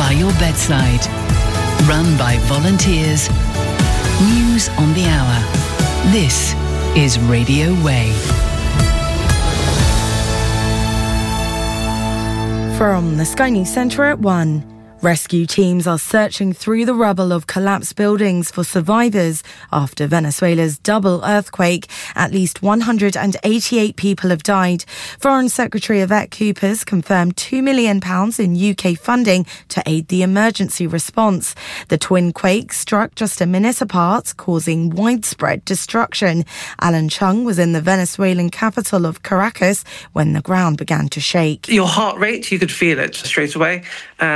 by your bedside. Run by volunteers. News on the hour. This is Radio Way. From the Sky News Centre at 1. Rescue teams are searching through the rubble of collapsed buildings for survivors after Venezuela's double earthquake. At least 188 people have died. Foreign Secretary Yvette Coopers confirmed £2 million in UK funding to aid the emergency response. The twin quakes struck just a minute apart, causing widespread destruction. Alan Chung was in the Venezuelan capital of Caracas when the ground began to shake. Your heart rate, you could feel it straight away.